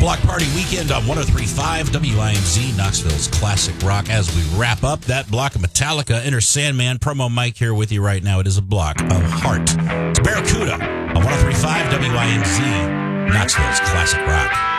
Block Party Weekend on 103.5 WIMZ, Knoxville's classic rock. As we wrap up that block of Metallica, Enter Sandman, promo Mike here with you right now. It is a block of Heart. It's Barracuda on 103.5 WIMZ, Knoxville's classic rock.